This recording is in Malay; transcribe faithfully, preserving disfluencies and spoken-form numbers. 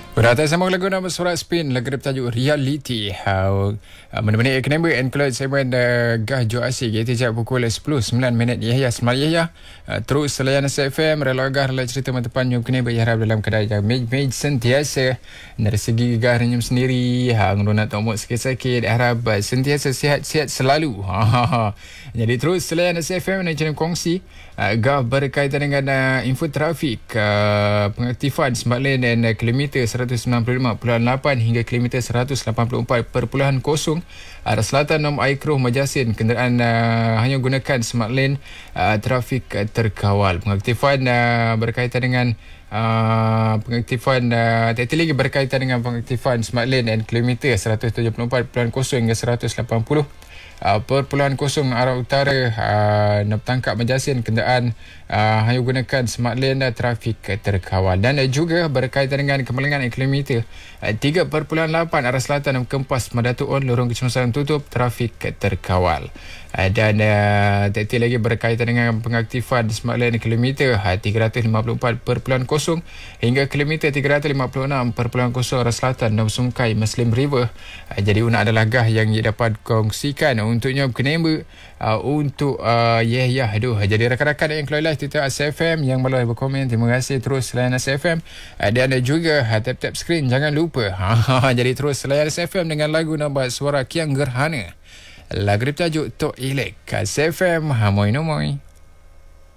Berada sama lagu nama Surat Spin, lagu bertajuk Reality. Uh, Menemani Eknember and Cloud segmen uh, Gah Jo Asik iaitu sejak pukul sepuluh sembilan minit Yahya Semalam Yahya. Uh, terus selayan S F M, rela Gah, rela cerita teman-teman yang Eknember yang harap dalam keadaan yang mej-mej sentiasa. Dari segi Gah renyum sendiri, ha, ngeronat tomok sakit-sakit, harap uh, sentiasa sihat-sihat selalu. Jadi terus selayan S F M dan channel kongsi uh, Gah berkaitan dengan uh, info trafik, uh, pengaktifan smart lane dan uh, kilometer seratus sembilan puluh lima perpuluhan lapan hingga kilometer seratus lapan puluh empat perpuluhan kosong arah selatan Nom Aikro Majasin. Kenderaan uh, hanya gunakan smart lane, uh, trafik uh, terkawal. Pengaktifan uh, berkaitan dengan Uh, pengaktifan uh, tak lagi berkaitan dengan pengaktifan smart lane dan kilometer seratus tujuh puluh empat perpuluhan kosong hingga seratus lapan puluh Uh, perpuluhan kosong arah utara uh, nak tangkap Majasin. Kenderaan uh, hanya gunakan smart lane dan trafik uh, terkawal. Dan uh, juga berkaitan dengan kemalangan kilometer uh, tiga perpuluhan lapan arah selatan Kempas Madatu On lorong kecemasan tutup, trafik uh, terkawal. Uh, dan uh, tak lagi berkaitan dengan pengaktifan smart lane kilometer uh, tiga ratus lima puluh empat perpuluhan kosong hingga kilometer tiga ratus lima puluh enam perpuluhan kosong arah selatan Nom Sungkai Muslim River. Uh, jadi una adalah Gah yang ia dapat kongsikan untuknya Eknember uh, untuk uh, yeah yeah aduh. Jadi rakan-rakan yang keluar live Twitter S F M yang malah berkomen, terima kasih terus selayan S F M. Uh, dan juga uh, tap-tap screen jangan lupa. Jadi terus selayan S F M dengan lagu nama Suara Kiang Gerhana, lagu bertajuk Tok Elek. S F M Hamoy Nomoy.